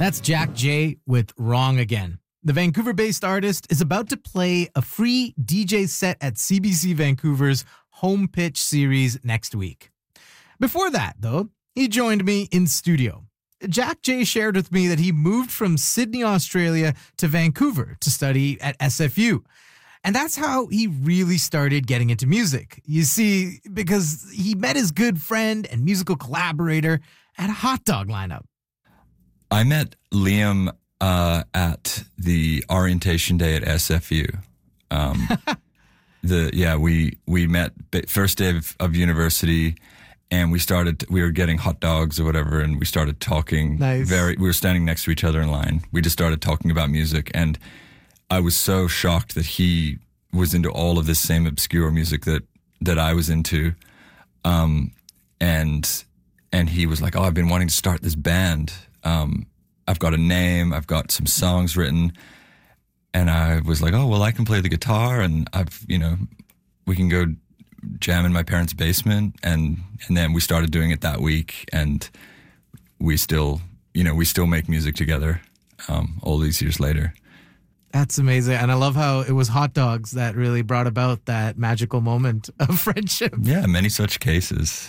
That's Jack J with Wrong Again. The Vancouver-based artist is about to play a free DJ set at CBC Vancouver's Home Pitch series next week. Before that, though, he joined me in studio. Jack J shared with me that he moved from Sydney, Australia to Vancouver to study at SFU. And that's how he really started getting into music. You see, because he met his good friend and musical collaborator at a hot dog lineup. I met Liam at the orientation day at SFU. We met first day of university, and we were getting hot dogs or whatever, and we started talking. Nice. We were standing next to each other in line. We just started talking about music, and I was so shocked that he was into all of this same obscure music that I was into. And he was like, "Oh, I've been wanting to start this band. I've got a name, I've got some songs written." And I was like, "Oh, well, I can play the guitar, and we can go jam in my parents' basement." And then we started doing it that week, and we still make music together, all these years later. That's amazing. And I love how it was hot dogs that really brought about that magical moment of friendship. Yeah, many such cases.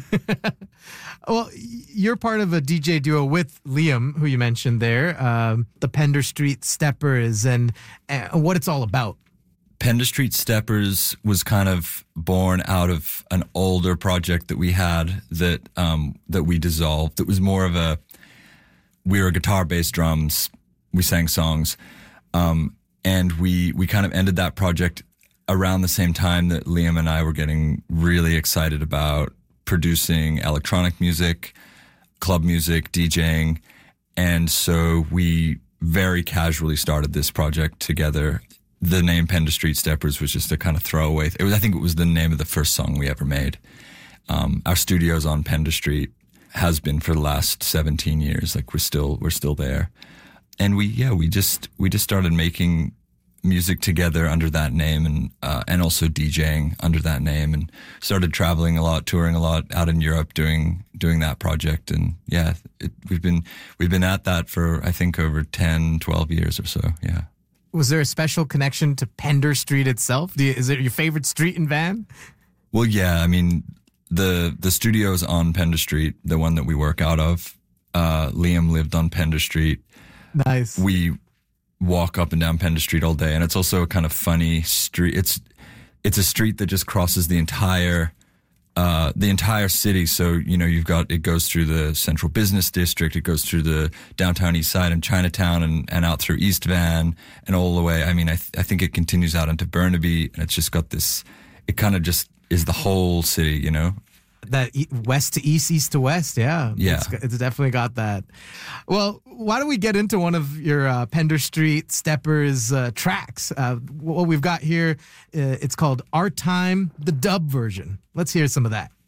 Well, you're part of a DJ duo with Liam, who you mentioned there, the Pender Street Steppers, and what it's all about. Pender Street Steppers was kind of born out of an older project that we had that we dissolved. It was more of we were guitar, bass, drums. We sang songs. And we kind of ended that project around the same time that Liam and I were getting really excited about producing electronic music, club music, DJing. And so we very casually started this project together. The name Pender Street Steppers was just a kind of throwaway. I think it was the name of the first song we ever made. Our studio's on Pender Street, has been for the last 17 years. Like we're still there. And we just started making music together under that name, and also DJing under that name, and started traveling a lot, touring a lot out in Europe, doing that project. And yeah, we've been at that for, I think, over 10, 12 years or so. Yeah. Was there a special connection to Pender Street itself? Is it your favorite street in Van? Well, yeah. I mean, the studio's on Pender Street, the one that we work out of. Liam lived on Pender Street. Nice. We walk up and down Pender Street all day, and it's also a kind of funny street. It's a street that just crosses the entire city. So it goes through the Central Business District, it goes through the downtown East Side and Chinatown, and out through East Van and all the way. I mean, I think it continues out into Burnaby, and it's just got this. It kind of just is the whole city, That west to east, east to west, yeah. Yeah. It's definitely got that. Well, why don't we get into one of your Pender Street Steppers tracks? What we've got here, it's called Our Time, the dub version. Let's hear some of that.